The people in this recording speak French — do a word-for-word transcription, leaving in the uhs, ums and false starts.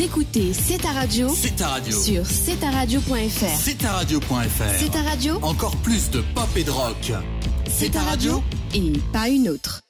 écoutez C'est ta radio. C'est ta radio. Sur c'est ta radio point f r. C'est ta radio point f r. C'est ta radio. Encore plus de pop et de rock. C'est ta radio et pas une autre.